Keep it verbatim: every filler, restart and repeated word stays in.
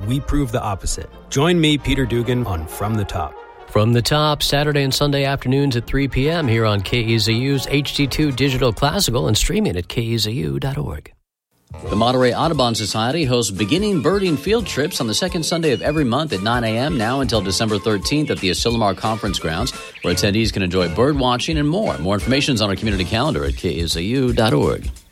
we prove the opposite. Join me, Peter Dugan, on From the Top. From the Top, Saturday and Sunday afternoons at three p.m. here on K E Z U's H D two Digital Classical and streaming at K E Z U dot org. The Monterey Audubon Society hosts beginning birding field trips on the second Sunday of every month at nine a.m. now until December thirteenth at the Asilomar Conference Grounds, where attendees can enjoy bird watching and more. More information is on our community calendar at K E Z U dot org.